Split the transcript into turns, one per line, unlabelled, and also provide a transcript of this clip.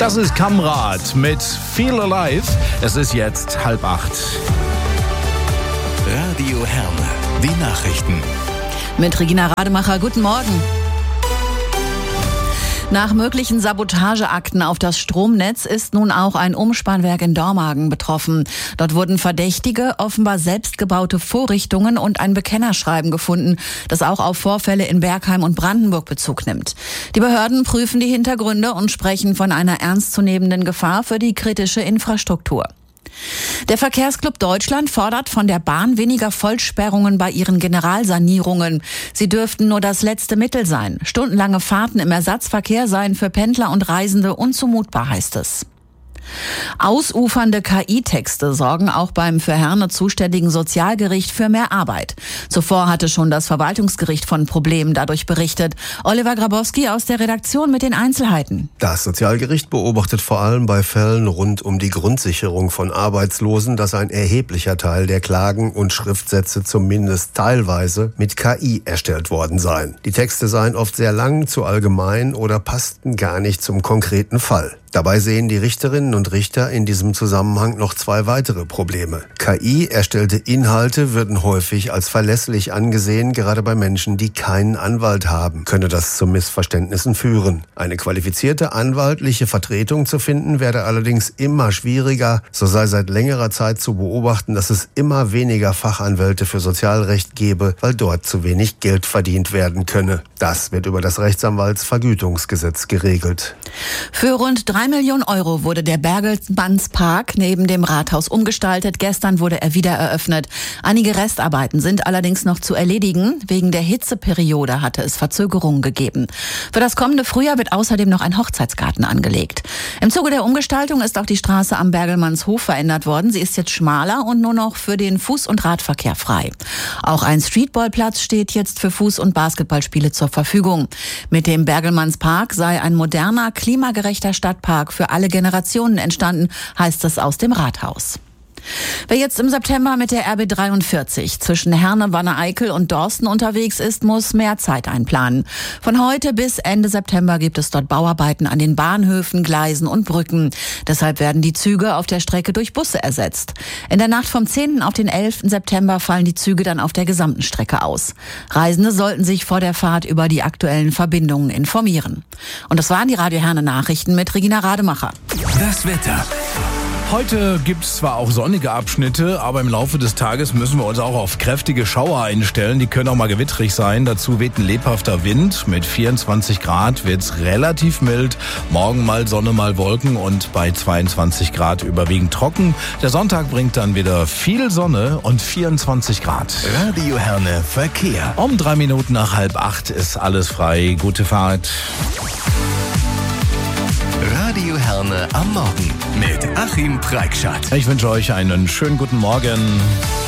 Das ist Kamrat mit Feel Alive. Es ist jetzt 7:30.
Radio Herne, die Nachrichten.
Mit Regina Rademacher, guten Morgen. Nach möglichen Sabotageakten auf das Stromnetz ist nun auch ein Umspannwerk in Dormagen betroffen. Dort wurden Verdächtige offenbar selbstgebaute Vorrichtungen und ein Bekennerschreiben gefunden, das auch auf Vorfälle in Bergheim und Brandenburg Bezug nimmt. Die Behörden prüfen die Hintergründe und sprechen von einer ernstzunehmenden Gefahr für die kritische Infrastruktur. Der Verkehrsclub Deutschland fordert von der Bahn weniger Vollsperrungen bei ihren Generalsanierungen. Sie dürften nur das letzte Mittel sein. Stundenlange Fahrten im Ersatzverkehr seien für Pendler und Reisende unzumutbar, heißt es. Ausufernde KI-Texte sorgen auch beim für Herne zuständigen Sozialgericht für mehr Arbeit. Zuvor hatte schon das Verwaltungsgericht von Problemen dadurch berichtet. Oliver Grabowski aus der Redaktion mit den Einzelheiten.
Das Sozialgericht beobachtet vor allem bei Fällen rund um die Grundsicherung von Arbeitslosen, dass ein erheblicher Teil der Klagen und Schriftsätze zumindest teilweise mit KI erstellt worden seien. Die Texte seien oft sehr lang, zu allgemein oder passten gar nicht zum konkreten Fall. Dabei sehen die Richterinnen und Richter in diesem Zusammenhang noch zwei weitere Probleme. KI erstellte Inhalte würden häufig als verlässlich angesehen, gerade bei Menschen, die keinen Anwalt haben, könne das zu Missverständnissen führen. Eine qualifizierte anwaltliche Vertretung zu finden, werde allerdings immer schwieriger. So sei seit längerer Zeit zu beobachten, dass es immer weniger Fachanwälte für Sozialrecht gebe, weil dort zu wenig Geld verdient werden könne. Das wird über das Rechtsanwaltsvergütungsgesetz geregelt.
Für rund 3 Millionen Euro wurde der Bergelmannspark neben dem Rathaus umgestaltet. Gestern wurde er wieder eröffnet. Einige Restarbeiten sind allerdings noch zu erledigen. Wegen der Hitzeperiode hatte es Verzögerungen gegeben. Für das kommende Frühjahr wird außerdem noch ein Hochzeitsgarten angelegt. Im Zuge der Umgestaltung ist auch die Straße am Bergelmannshof verändert worden. Sie ist jetzt schmaler und nur noch für den Fuß- und Radverkehr frei. Auch ein Streetballplatz steht jetzt für Fuß- und Basketballspiele zur Verfügung. Mit dem Bergelmannspark sei ein moderner, klimagerechter Stadtpark für alle Generationen entstanden, heißt es aus dem Rathaus. Wer jetzt im September mit der RB 43 zwischen Herne, Wanne-Eickel und Dorsten unterwegs ist, muss mehr Zeit einplanen. Von heute bis Ende September gibt es dort Bauarbeiten an den Bahnhöfen, Gleisen und Brücken. Deshalb werden die Züge auf der Strecke durch Busse ersetzt. In der Nacht vom 10. auf den 11. September fallen die Züge dann auf der gesamten Strecke aus. Reisende sollten sich vor der Fahrt über die aktuellen Verbindungen informieren. Und das waren die Radio Herne Nachrichten mit Regina Rademacher.
Das Wetter.
Heute gibt es zwar auch sonnige Abschnitte, aber im Laufe des Tages müssen wir uns auch auf kräftige Schauer einstellen. Die können auch mal gewittrig sein. Dazu weht ein lebhafter Wind. Mit 24 Grad wird es relativ mild. Morgen mal Sonne, mal Wolken und bei 22 Grad überwiegend trocken. Der Sonntag bringt dann wieder viel Sonne und 24 Grad.
Radio Herne Verkehr.
Um 3 Minuten nach 7:30 ist alles frei. Gute Fahrt.
Radio Herne am Morgen mit Achim Preikschat.
Ich wünsche euch einen schönen guten Morgen.